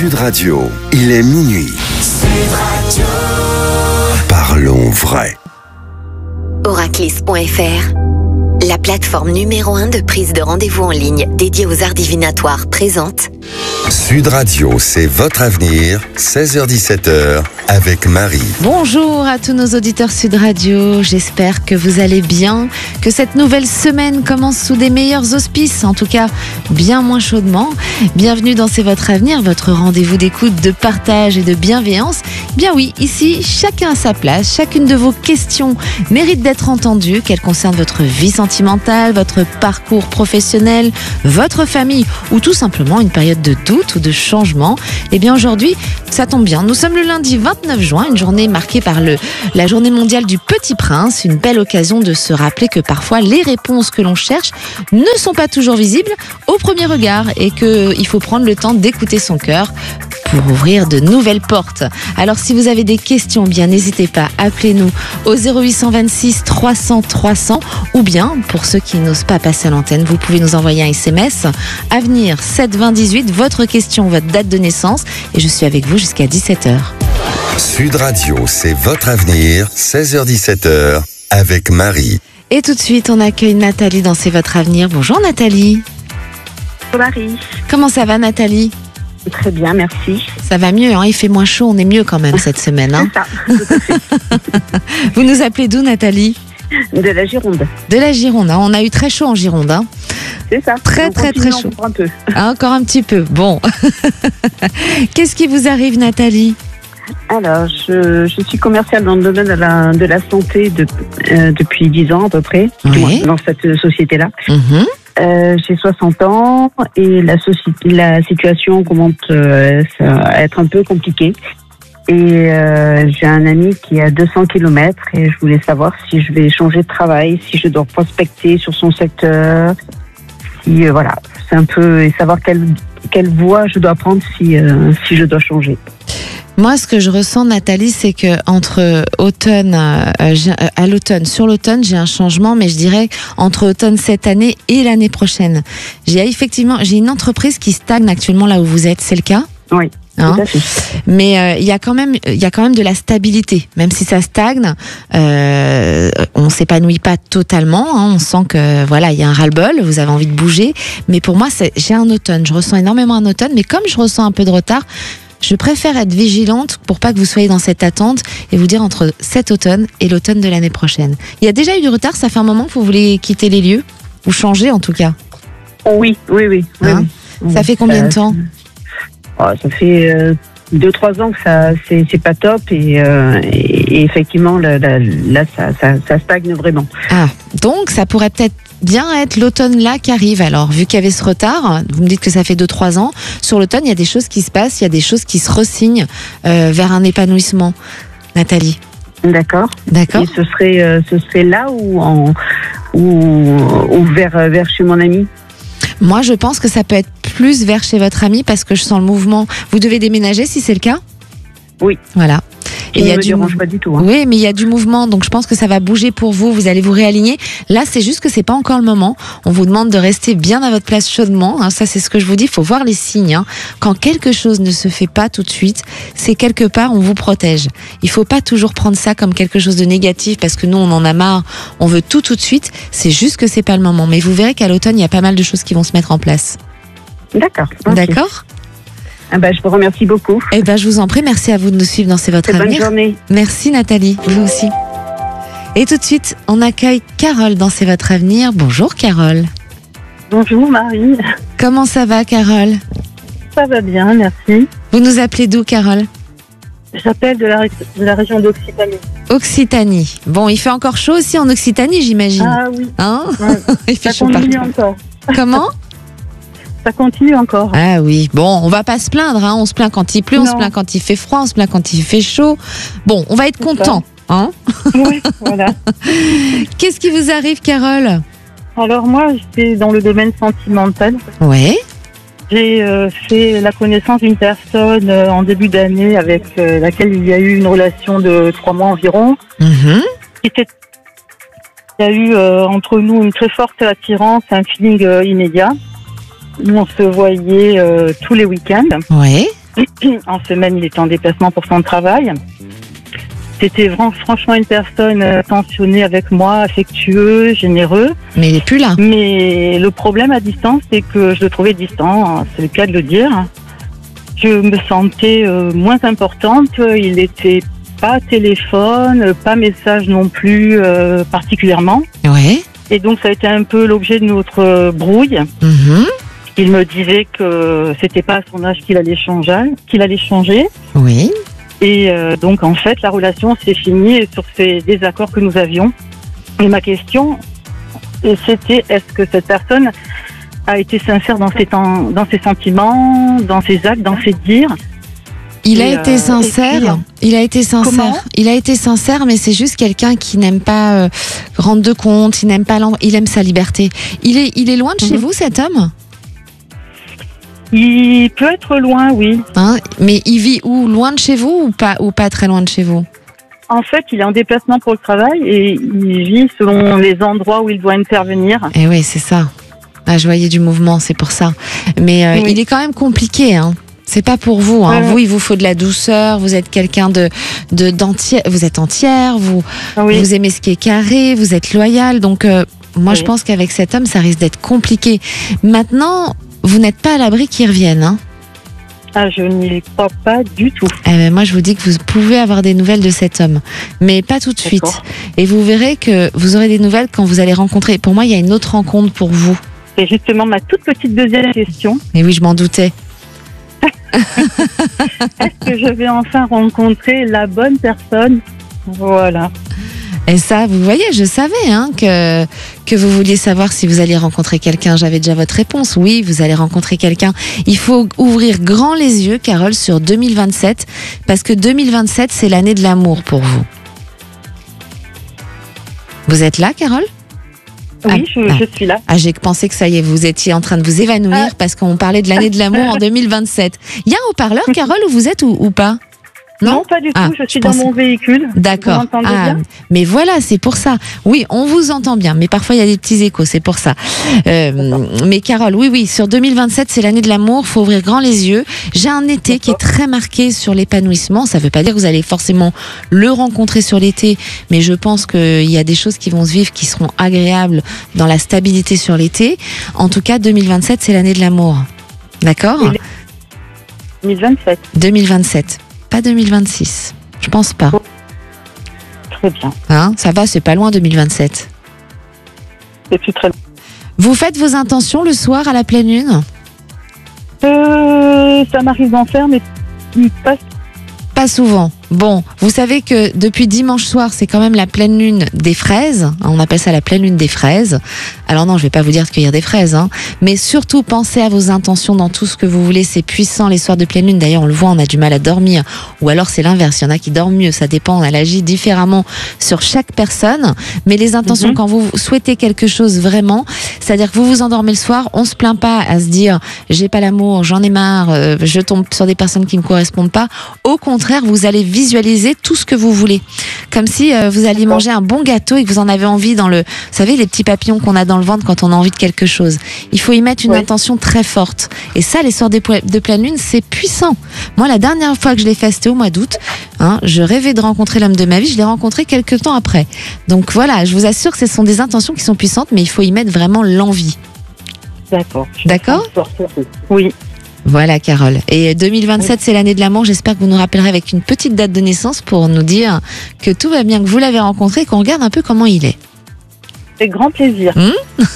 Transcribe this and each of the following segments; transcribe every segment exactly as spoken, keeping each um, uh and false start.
Sud Radio, il est minuit. Sud Radio. Parlons vrai. Oraclis point F R, la plateforme numéro un de prise de rendez-vous en ligne dédiée aux arts divinatoires, présente Sud Radio, c'est votre avenir, seize heures dix-sept heures, avec Marie. Bonjour à tous nos auditeurs Sud Radio, j'espère que vous allez bien, que cette nouvelle semaine commence sous des meilleurs auspices, en tout cas bien moins chaudement. Bienvenue dans C'est votre avenir, votre rendez-vous d'écoute, de partage et de bienveillance. Bien oui, ici, chacun à sa place, chacune de vos questions mérite d'être entendue, qu'elles concernent votre vie sentimentale, votre parcours professionnel, votre famille ou tout simplement une période de doute ou de changement. Et bien aujourd'hui, ça tombe bien, nous sommes le lundi vingt-neuf juin, une journée marquée par le, la journée mondiale du Petit Prince, une belle occasion de se rappeler que parfois les réponses que l'on cherche ne sont pas toujours visibles au premier regard et qu'il faut prendre le temps d'écouter son cœur pour ouvrir de nouvelles portes. Alors si vous avez des questions, bien n'hésitez pas, appelez-nous au zéro huit cent vingt-six trois cents trois cents ou bien, pour ceux qui n'osent pas passer à l'antenne, vous pouvez nous envoyer un S M S Avenir sept vingt dix-huit, votre question, votre date de naissance et je suis avec vous jusqu'à dix-sept heures. Sud Radio, c'est votre avenir, seize heures dix-sept heures, avec Marie. Et tout de suite, on accueille Nathalie dans C'est votre avenir. Bonjour Nathalie. Bonjour Marie. Comment ça va Nathalie ? Très bien, merci. Ça va mieux, hein, il fait moins chaud, on est mieux quand même cette semaine. Hein. C'est ça, tout à fait. Vous nous appelez d'où Nathalie ? De la Gironde. De la Gironde, hein. On a eu très chaud en Gironde. Hein. C'est ça. Très on très continue très chaud. Encore un peu. Ah, encore un petit peu, bon. Qu'est-ce qui vous arrive Nathalie ? Alors, je, je suis commerciale dans le domaine de la, de la santé de, euh, depuis dix ans à peu près, Oui. dans cette société-là. Mhm. Euh, j'ai soixante ans et la, société, la situation commence euh, à être un peu compliquée. Et euh, j'ai un ami qui est à deux cents kilomètres et je voulais savoir si je vais changer de travail, si je dois prospecter sur son secteur, si euh, voilà, c'est un peu et savoir quelle quelle voie je dois prendre si euh, si je dois changer. Moi, ce que je ressens, Nathalie, c'est que entre automne, euh, à l'automne, sur l'automne, j'ai un changement, mais je dirais entre automne cette année et l'année prochaine. J'ai effectivement, j'ai une entreprise qui stagne actuellement là où vous êtes. C'est le cas ? Oui. Hein, tout à fait. mais il euh, y a quand même il y a quand même de la stabilité, même si ça stagne. Euh, on s'épanouit pas totalement, hein, on sent que voilà, il y a un ras-le-bol, vous avez envie de bouger, mais pour moi c'est, j'ai un automne, je ressens énormément un automne, mais comme je ressens un peu de retard, je préfère être vigilante pour pas que vous soyez dans cette attente et vous dire entre cet automne et l'automne de l'année prochaine. Il y a déjà eu du retard, ça fait un moment que vous voulez quitter les lieux ou changer en tout cas. Oui, oui, oui. oui, Hein oui. Ça fait combien Euh, de temps ? Oh, ça fait euh, deux trois ans que ça c'est c'est pas top et, euh, et, et effectivement là, là, là ça, ça ça stagne vraiment. Ah, donc ça pourrait peut-être bien être l'automne là qui arrive alors, vu qu'il y avait ce retard, vous me dites que ça fait deux trois ans, sur l'automne il y a des choses qui se passent, il y a des choses qui se ressignent euh, vers un épanouissement. Nathalie. D'accord. D'accord. Et ce serait euh, ce serait là ou en ou, ou vers vers chez mon ami. Moi je pense que ça peut être plus vers chez votre ami parce que je sens le mouvement. Vous devez déménager si c'est le cas ? Oui. Voilà. Et il ne me dérange pas du tout. Hein. Oui, mais il y a du mouvement, donc je pense que ça va bouger pour vous, vous allez vous réaligner. Là, c'est juste que c'est pas encore le moment. On vous demande de rester bien à votre place chaudement. Hein, ça, c'est ce que je vous dis. Il faut voir les signes. Hein. Quand quelque chose ne se fait pas tout de suite, c'est quelque part on vous protège. Il faut pas toujours prendre ça comme quelque chose de négatif parce que nous, on en a marre. On veut tout tout de suite. C'est juste que c'est pas le moment. Mais vous verrez qu'à l'automne, il y a pas mal de choses qui vont se mettre en place. D'accord. Okay. D'accord. Ah bah, je vous remercie beaucoup. Eh ben, je vous en prie, merci à vous de nous suivre dans C'est votre Très avenir. bonne journée. Merci Nathalie, vous aussi. Et tout de suite, on accueille Carole dans C'est votre avenir. Bonjour Carole. Bonjour Marie. Comment ça va Carole ? Ça va bien, merci. Vous nous appelez d'où Carole ? J'appelle de la, ré- de la région d'Occitanie. Occitanie. Bon, il fait encore chaud aussi en Occitanie, j'imagine. Ah oui, Hein ? ouais. Il fait Ça chaud continue partout. encore. Comment ? Ça continue encore. Ah oui, bon, on va pas se plaindre, hein. On se plaint quand il pleut, on Non. se plaint quand il fait froid, on se plaint quand il fait chaud. Bon, on va être C'est content, hein. Oui, voilà. Qu'est-ce qui vous arrive Carole ? Alors moi, j'étais dans le domaine sentimental. Ouais. J'ai euh, fait la connaissance d'une personne euh, en début d'année avec euh, laquelle il y a eu une relation de trois mois environ. Mhm. Qui s'est- Il y a eu euh, entre nous une très forte attirance, un feeling euh, immédiat. Nous, on se voyait euh, tous les week-ends. Ouais. En semaine, il était en déplacement pour son travail. C'était vraiment, franchement une personne attentionnée avec moi, affectueux, généreux. Mais il est plus là. Mais le problème à distance, c'est que je le trouvais distant, c'est le cas de le dire. Je me sentais euh, moins importante, il était pas téléphone, pas message non plus euh, particulièrement. Ouais. Et donc ça a été un peu l'objet de notre euh, brouille. Mhm. Il me disait que c'était pas à son âge qu'il allait changer, qu'il allait changer. Oui. Et euh, donc en fait la relation s'est finie sur ces désaccords que nous avions. Et ma question, c'était est-ce que cette personne a été sincère dans ses, temps, dans ses sentiments, dans ses actes, dans ses dires? Il a Et, été euh, sincère. puis, il a été sincère. comment Il a été sincère, mais c'est juste quelqu'un qui n'aime pas euh, rendre de compte. Il n'aime pas. l'en- Il aime sa liberté. Il est, il est loin de chez Mhm. vous, cet homme, Il peut être loin, oui. hein? Mais il vit où? Loin de chez vous ou pas, ou pas très loin de chez vous? En fait, il est en déplacement pour le travail et il vit selon les endroits où il doit intervenir. Eh oui, c'est ça. Ah, je voyais du mouvement, c'est pour ça. Mais euh, Oui. il est quand même compliqué, hein. C'est pas pour vous, hein. Ouais. Vous, il vous faut de la douceur. Vous êtes quelqu'un de, de d'entière. Vous êtes entière. Vous, Oui. vous aimez ce qui est carré. Vous êtes loyal. Donc, euh, moi, Oui. je pense qu'avec cet homme, ça risque d'être compliqué. Maintenant, vous n'êtes pas à l'abri qu'il revienne, hein. Ah, je n'y crois pas du tout. Eh ben, moi, je vous dis que vous pouvez avoir des nouvelles de cet homme, mais pas tout de suite. D'accord. Et vous verrez que vous aurez des nouvelles quand vous allez rencontrer. Pour moi, il y a une autre rencontre pour vous. C'est justement ma toute petite deuxième question. Et oui, je m'en doutais. Est-ce que je vais enfin rencontrer la bonne personne? Voilà. Et ça, vous voyez, je savais hein, que, que vous vouliez savoir si vous alliez rencontrer quelqu'un. J'avais déjà votre réponse. Oui, vous allez rencontrer quelqu'un. Il faut ouvrir grand les yeux, Carole, sur deux mille vingt-sept, parce que deux mille vingt-sept, c'est l'année de l'amour pour vous. Vous êtes là, Carole? Oui, je, ah. je suis là. Ah, j'ai pensé que ça y est, vous étiez en train de vous évanouir Ah. parce qu'on parlait de l'année de l'amour en deux mille vingt-sept. Il y a un haut-parleur, Carole, où vous êtes ou, ou pas? Non, pas du tout. Ah, je suis je dans pensais- mon véhicule. D'accord. Vous m'entendez Ah, bien? mais voilà, c'est pour ça. Oui, on vous entend bien, mais parfois il y a des petits échos, c'est pour ça. Euh, mais Carole, oui, oui, sur deux mille vingt-sept, c'est l'année de l'amour, faut ouvrir grand les yeux. J'ai un été qui est très marqué sur l'épanouissement. Ça veut pas dire que vous allez forcément le rencontrer sur l'été, mais je pense qu'il y a des choses qui vont se vivre qui seront agréables dans la stabilité sur l'été. En tout cas, deux mille vingt-sept, c'est l'année de l'amour. D'accord? Et deux mille vingt-sept. deux mille vingt-sept, pas deux mille vingt-six. Je pense pas. Très bien. Hein, ça va, c'est pas loin deux mille vingt-sept. C'est plus très loin. Vous faites vos intentions le soir à la pleine lune? Euh, ça m'arrive d'en faire, mais pas. Pas souvent. Bon, vous savez que depuis dimanche soir, c'est quand même la pleine lune des fraises. On appelle ça la pleine lune des fraises. Alors non, je vais pas vous dire de cueillir des fraises, hein. Mais surtout, pensez à vos intentions dans tout ce que vous voulez. C'est puissant les soirs de pleine lune. D'ailleurs, on le voit, on a du mal à dormir. Ou alors c'est l'inverse. Il y en a qui dorment mieux. Ça dépend. Elle agit différemment sur chaque personne. Mais les intentions, Mhm. quand vous souhaitez quelque chose vraiment, c'est-à-dire que vous vous endormez le soir, on se plaint pas à se dire j'ai pas l'amour, j'en ai marre, euh, je tombe sur des personnes qui me correspondent pas. Au contraire, vous allez visualiser tout ce que vous voulez. Comme si euh, vous alliez manger un bon gâteau et que vous en avez envie dans le... Vous savez, les petits papillons qu'on a dans le ventre quand on a envie de quelque chose. Il faut y mettre une Oui. intention très forte. Et ça, les soirs de po- de pleine lune, c'est puissant. Moi, la dernière fois que je l'ai fait, c'était au mois d'août. Hein, je rêvais de rencontrer l'homme de ma vie. Je l'ai rencontré quelques temps après. Donc voilà, je vous assure que ce sont des intentions qui sont puissantes, mais il faut y mettre vraiment l'envie. D'accord. D'accord ? Oui. Voilà, Carole. Et deux mille vingt-sept, c'est l'année de l'amour. J'espère que vous nous rappellerez avec une petite date de naissance pour nous dire que tout va bien, que vous l'avez rencontré et qu'on regarde un peu comment il est. C'est grand plaisir. Hmm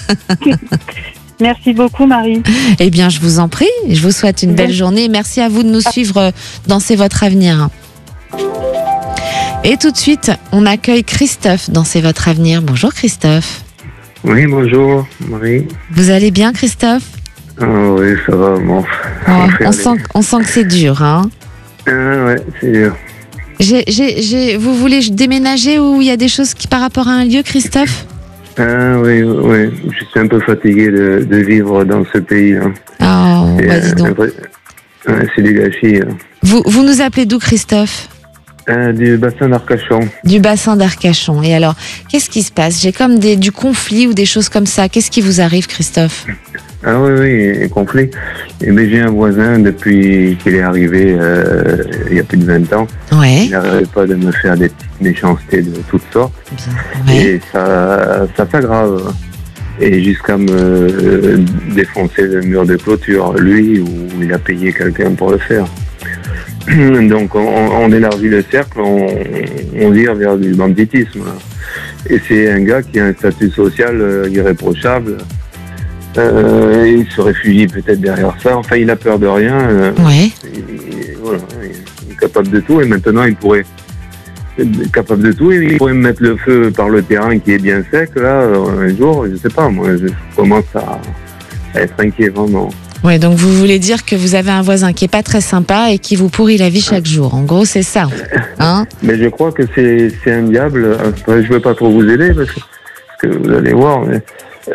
Merci beaucoup, Marie. Eh bien, je vous en prie. Je vous souhaite une belle journée. Merci à vous de nous suivre dans C'est votre avenir. Et tout de suite, on accueille Christophe dans C'est votre avenir. Bonjour, Christophe. Oui, bonjour, Marie. Vous allez bien, Christophe ? Ah oui, ça va, bon. Oh, on fait on, aller. sent, on sent que c'est dur, hein. Ah ouais, c'est dur. J'ai, j'ai, j'ai, vous voulez déménager ou il y a des choses qui par rapport à un lieu, Christophe ? Ah oui, oui, je suis un peu fatigué de, de vivre dans ce pays. Hein. Oh, Et, bah dis euh, donc. après- ouais, c'est du gâchis. Hein. Vous, vous nous appelez d'où, Christophe ? Euh, du bassin d'Arcachon. Du bassin d'Arcachon. Et alors, qu'est-ce qui se passe ? J'ai comme des, du conflit ou des choses comme ça. Qu'est-ce qui vous arrive, Christophe ? Ah oui, oui, complet. Et mais j'ai un voisin depuis qu'il est arrivé euh, il y a plus de vingt ans. Ouais. Il n'arrivait pas de me faire des petites méchancetés de toutes sortes. Bien. Ouais. Et ça, ça s'aggrave. Et jusqu'à me euh, défoncer le mur de clôture, lui, ou il a payé quelqu'un pour le faire. Donc on, on élargit le cercle, on, on vire vers du banditisme. Et c'est un gars qui a un statut social euh, irréprochable. Euh, il se réfugie peut-être derrière ça. Enfin, il a peur de rien. Euh, Ouais. il, voilà, il est capable de tout. Et maintenant, il pourrait être capable de tout. Et il pourrait me mettre le feu par le terrain qui est bien sec. Là, un jour, je sais pas. Moi, je commence à, à être inquiet vraiment. Ouais, donc vous voulez dire que vous avez un voisin qui est pas très sympa et qui vous pourrit la vie chaque jour. En gros, c'est ça. Hein? Mais je crois que c'est, c'est un diable. Enfin, je veux pas trop vous aider parce que, parce que vous allez voir. Mais,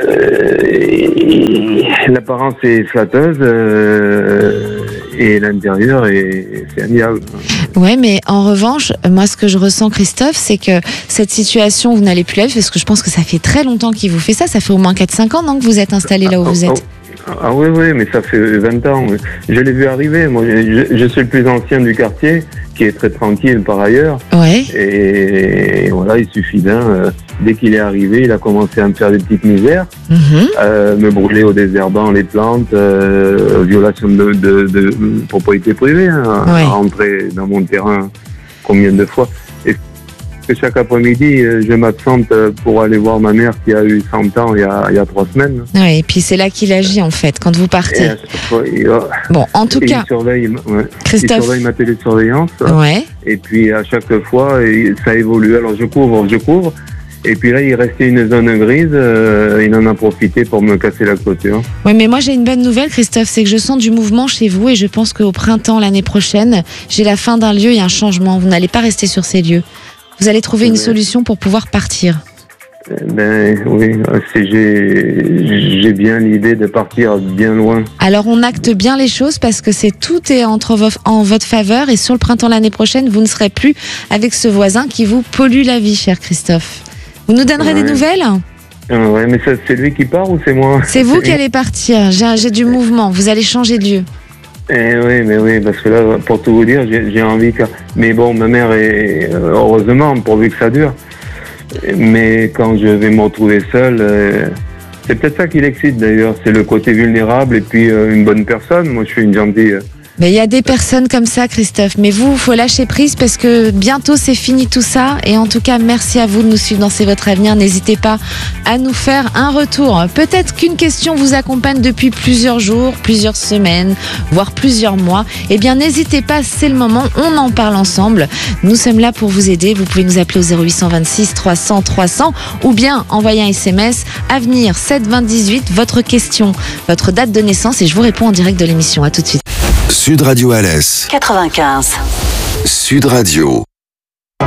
euh, l'apparence est flatteuse euh, et l'intérieur est, c'est un diable. Ouais, mais en revanche, moi, ce que je ressens, Christophe, c'est que cette situation, vous n'allez plus la vivre parce que je pense que ça fait très longtemps qu'il vous fait ça. Ça fait au moins quatre cinq ans, non, que vous êtes installé là où vous êtes? Ah oui, oui, mais ça fait vingt ans. Je l'ai vu arriver. Moi, je, je suis le plus ancien du quartier, qui est très tranquille par ailleurs. Ouais. Et voilà, il suffit d'un. Euh, dès qu'il est arrivé, il a commencé à me faire des petites misères, Mmh. euh, me brûler au désherbant les plantes, euh, violation de, de, de propriété privée, hein, Ouais. rentrer dans mon terrain combien de fois. Et que chaque après-midi, je m'absente pour aller voir ma mère qui a eu cent ans il y a, il y a trois semaines. Ouais, et puis c'est là qu'il agit en fait, quand vous Et partez. à chaque fois, il, oh, Bon, en tout et cas, il surveille, ouais, il Christophe. surveille ma télésurveillance. Ouais. Et puis à chaque fois, il- ça évolue. Alors je couvre, je couvre. Et puis là, il restait une zone grise. Euh, il en a profité pour me casser la clôture. Oui, mais moi j'ai une bonne nouvelle, Christophe, c'est que je sens du mouvement chez vous et je pense qu'au printemps l'année prochaine, j'ai la fin d'un lieu et un changement. Vous n'allez pas rester sur ces lieux. Vous allez trouver une Ouais. solution pour pouvoir partir. Ben oui, c'est, j'ai, j'ai bien l'idée de partir bien loin. Alors on acte bien les choses parce que c'est tout est entre vo- en votre faveur et sur le printemps l'année prochaine, vous ne serez plus avec ce voisin qui vous pollue la vie, cher Christophe. Vous nous donnerez Ouais. des nouvelles? Ah ouais, mais ça, c'est lui qui part ou c'est moi? C'est vous qui allez partir. J'ai, j'ai du mouvement. Vous allez changer de lieu. Eh oui, mais oui, parce que là, pour tout vous dire, j'ai, j'ai envie que... Mais bon, ma mère est... Heureusement, pourvu que ça dure. Mais quand je vais me retrouver seul... euh, c'est peut-être ça qui l'excite d'ailleurs. C'est le côté vulnérable et puis euh, une bonne personne. Moi, je suis une gentille... Mais il y a des personnes comme ça, Christophe. Mais vous, il faut lâcher prise parce que bientôt c'est fini tout ça. Et en tout cas, merci à vous de nous suivre dans C'est votre avenir. N'hésitez pas à nous faire un retour. Peut-être qu'une question vous accompagne depuis plusieurs jours, plusieurs semaines, voire plusieurs mois. Eh bien, n'hésitez pas, c'est le moment. On en parle ensemble. Nous sommes là pour vous aider. Vous pouvez nous appeler au zéro huit cent vingt-six trois cents trois cents ou bien envoyer un S M S Avenir sept vingt dix-huit. Votre question, votre date de naissance et je vous réponds en direct de l'émission. À tout de suite. Sud Radio Alès. quatre-vingt-quinze. Sud Radio.